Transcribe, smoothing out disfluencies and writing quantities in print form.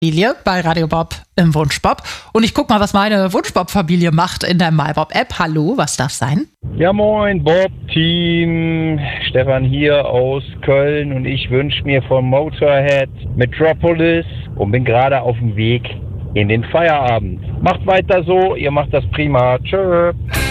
Familie bei Radio Bob im Wunschbob. Und ich guck mal, was meine Wunschbob-Familie macht in der MyBob-App. Hallo, was darf sein? Ja, moin, Bob-Team. Stefan hier aus Köln und ich wünsche mir von Motorhead Metropolis und bin gerade auf dem Weg in den Feierabend. Macht weiter so, ihr macht das prima. Tschö.